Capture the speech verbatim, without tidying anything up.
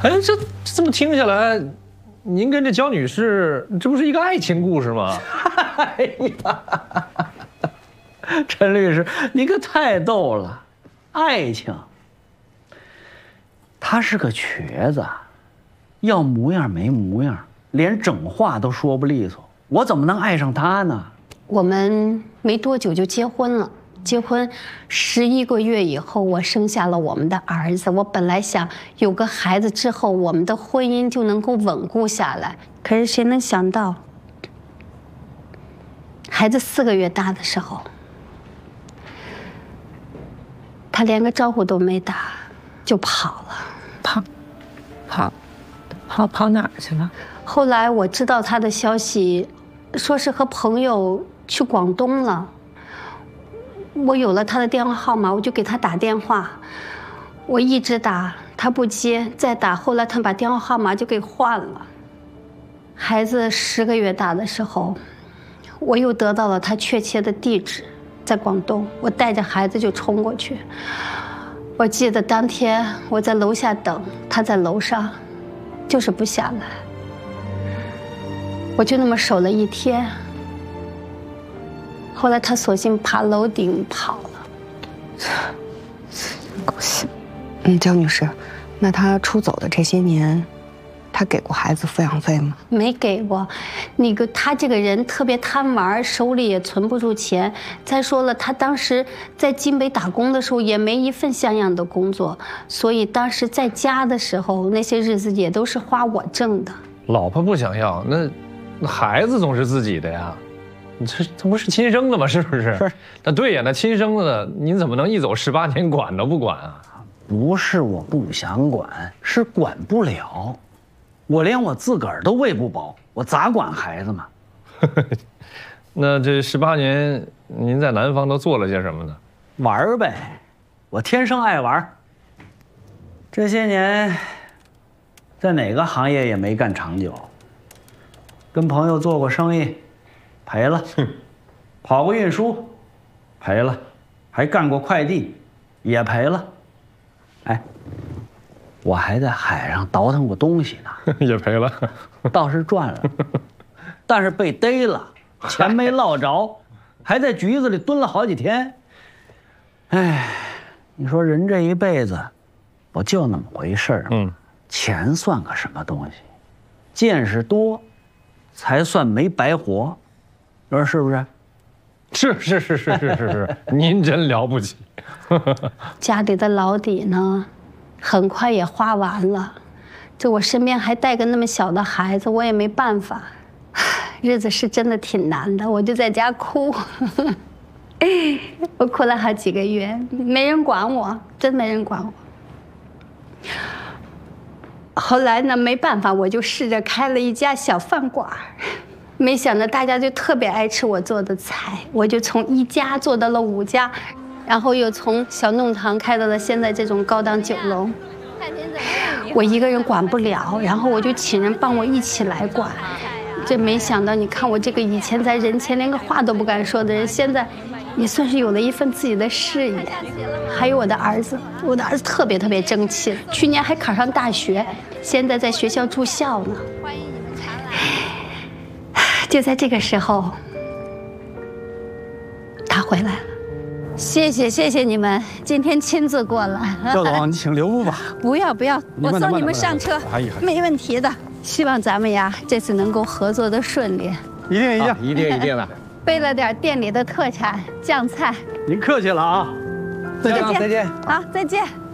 哎，这这么听下来，您跟这焦女士，这不是一个爱情故事吗？ 哎呀，陈律师，你可太逗了，爱情。他是个瘸子，要模样没模样，连整话都说不利索，我怎么能爱上他呢？ 我们没多久就结婚了。结婚十一个月以后，我生下了我们的儿子。我本来想有个孩子之后，我们的婚姻就能够稳固下来。可是谁能想到，孩子四个月大的时候，他连个招呼都没打，就跑了。 跑，跑，跑跑哪儿去了？ 后来我知道他的消息，说是和朋友去广东了。我有了他的电话号码，我就给他打电话，我一直打，他不接，再打，后来他把电话号码就给换了。孩子十个月大的时候，我又得到了他确切的地址，在广东，我带着孩子就冲过去。我记得当天我在楼下等，他在楼上，就是不下来。我就那么守了一天。后来他索性爬楼顶跑了。 狗血。嗯，焦女士，那他出走的这些年，他给过孩子抚养费吗？ 没给过。那个他这个人特别贪玩，手里也存不住钱。再说了，他当时在金北打工的时候也没一份像样的工作，所以当时在家的时候，那些日子也都是花我挣的。 老婆不想要，那那孩子总是自己的呀。你这他不是亲生的吗？是不是？是。那对呀，那亲生的，您怎么能一走十八年管都不管啊？ 不是我不想管，是管不了。我连我自个儿都喂不饱，我咋管孩子嘛？ 那这十八年，您在南方都做了些什么呢？ 玩呗，我天生爱玩。这些年，在哪个行业也没干长久。跟朋友做过生意。赔了，跑过运输，赔了，还干过快递，也赔了。哎，我还在海上倒腾过东西呢， 也赔了， 倒是赚了，但是被逮了，钱没落着，还在局子里蹲了好几天。哎，你说人这一辈子，不就那么回事儿？嗯，钱算个什么东西？见识多，才算没白活。你说是不是？ 是是是是是是是，您真了不起。 家里的老底呢，很快也花完了。这我身边还带个那么小的孩子，我也没办法。日子是真的挺难的，我就在家哭。我哭了好几个月，没人管我，真没人管我。后来呢，没办法，我就试着开了一家小饭馆。没想到大家就特别爱吃我做的菜，我就从一家做到了五家，然后又从小弄堂开到了现在这种高档酒楼。我一个人管不了，然后我就请人帮我一起来管。这没想到，你看我这个以前在人前连个话都不敢说的人，现在也算是有了一份自己的事业。还有我的儿子，我的儿子特别特别争气，去年还考上大学，现在在学校住校呢。就在这个时候，他回来了。谢谢谢谢你们，今天亲自过来。 赵总，你请留步吧。 不要不要，我送你们上车，没问题的。希望咱们呀这次能够合作的顺利。 一定一定一定一定的。 备了点店里的特产酱菜。 您客气了啊。 再见再见。 好，再见。